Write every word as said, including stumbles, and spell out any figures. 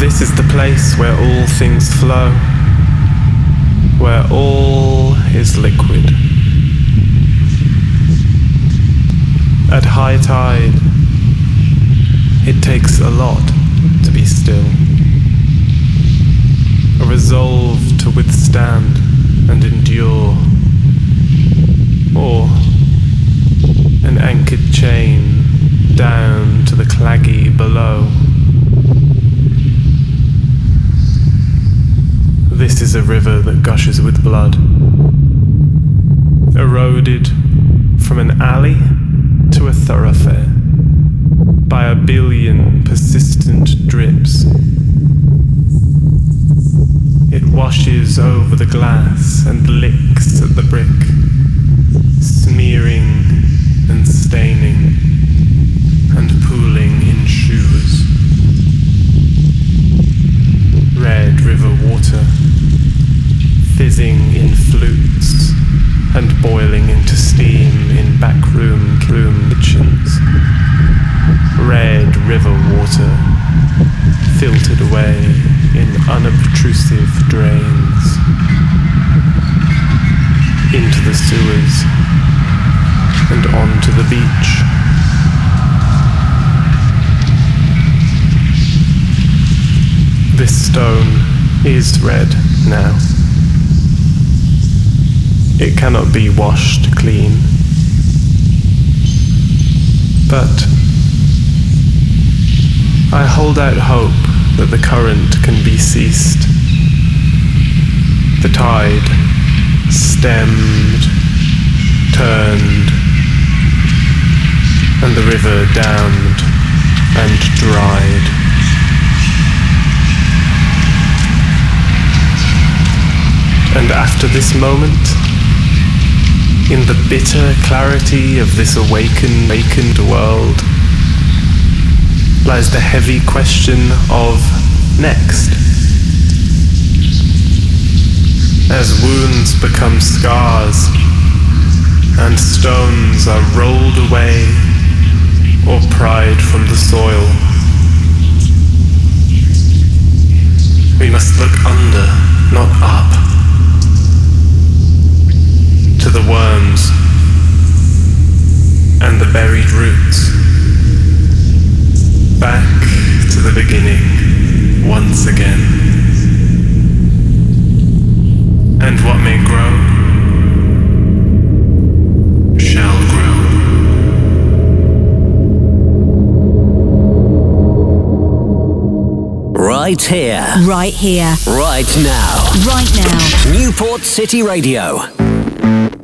This is the place where all things flow, where all is liquid. At high tide, it takes a lot to be still. A resolve to withstand and endure, or an anchored chain down to the claggy below. This is a river that gushes with blood, eroded from an alley to a thoroughfare by a billion persistent drips. It washes over the glass and licks at the brick, smearing and staining and pooling in shoes. Red river water, fizzing in flutes and boiling into steam in backroom room kitchens. Red river water, filtered away in unobtrusive drains into the sewers and onto the beach. This stone is red now. It cannot be washed clean. But I hold out hope that the current can be ceased. The tide stemmed, turned, and the river dammed and dried. And after this moment, in the bitter clarity of this awakened, awakened world, lies the heavy question of next. As wounds become scars and stones are rolled away or pried from the soil, we must look under, not up, to the worms and the buried roots, back to the beginning once again. And what may grow shall grow. Right here. Right here. Right now. Right now. Newport City Radio.